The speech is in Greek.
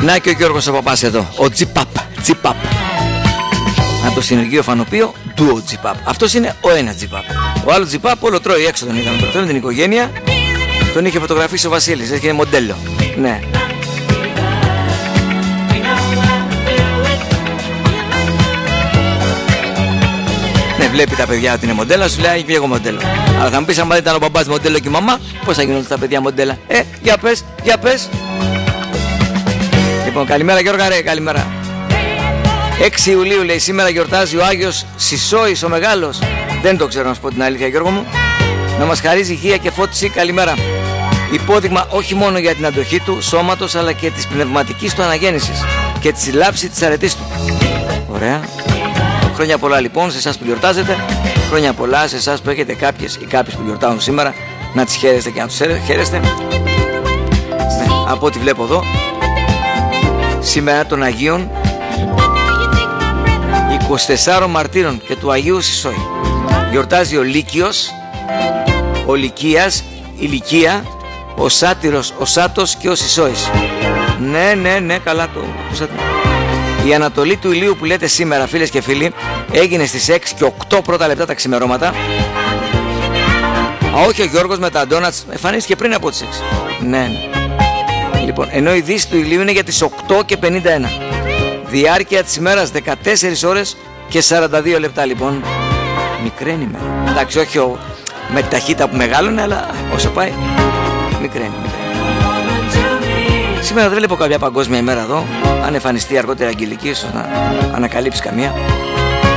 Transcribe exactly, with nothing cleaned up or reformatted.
Να και ο Γιώργος ο Παπάς εδώ, ο Τζιπαπ, Τζιπαπ. Από το συνεργείο Φανοπείο, ντουο Τζιπαπ. Αυτός είναι ο ένας Τζιπαπ. Ο άλλος Τζιπαπ όλο τρώει έξω, τον είχαμε προτείνει την οικογένεια. Τον είχε φωτογραφίσει ο Βασίλης, έχει μοντέλο. Ναι. Ναι, βλέπει τα παιδιά ότι είναι μοντέλα, σου λέει και εγώ μοντέλο. Αλλά θα μου πεις, αν ήταν ο μπαμπάς μοντέλο και η μαμά, πώς θα γίνονται τα παιδιά μοντέλα? Ε, για πες, για πες. Λοιπόν, καλημέρα Γιώργα ρε, καλημέρα. έξι Ιουλίου λέει, σήμερα γιορτάζει ο Άγιος Σισόης ο Μεγάλος. Δεν το ξέρω να σου πω την αλήθεια Γιώργο μου. Να μας χαρίζει υγεία και φώτιση, καλημέρα. Υπόδειγμα όχι μόνο για την αντοχή του σώματος, αλλά και της πνευματικής του αναγέννησης και τη συλλάψη της αρετής του. Ωραία. Χρόνια πολλά λοιπόν σε εσάς που γιορτάζετε. Χρόνια πολλά σε εσάς που έχετε κάποιες ή κάποιες που γιορτάζουν σήμερα. Να τις χαίρεστε και να τους χαίρεστε. Ναι, από ό,τι βλέπω εδώ, σήμερα των Αγίων είκοσι τεσσάρων Μαρτύρων και του Αγίου Σισόη. Γιορτάζει ο Λύκιος, ο Λυκίας, η Λυκία, ο Σάτυρος, ο Σάτος και ο Σισόης. Ναι, ναι, ναι, καλά το ακούσατε. Η ανατολή του ηλίου που λέτε σήμερα, φίλες και φίλοι, έγινε στις έξι και οκτώ πρώτα λεπτά τα ξημερώματα. Α, όχι, ο Γιώργος με τα ντόνατς εμφανίστηκε πριν από τις έξι. Ναι, ναι. Λοιπόν, ενώ η δύση του ηλίου είναι για τις οκτώ και πενήντα ένα. Διάρκεια της ημέρας δεκατέσσερις ώρες και σαράντα δύο λεπτά λοιπόν. Μικραίνει με. Εντάξει, όχι ο, με τη ταχύτητα που μεγάλωνε, αλλά όσο πάει, μικραίνει, μικραίνει. Σήμερα δεν βλέπω κάποια παγκόσμια ημέρα εδώ. Αν εμφανιστεί αργότερα αγγελική, ίσως να ανακαλύψει καμία.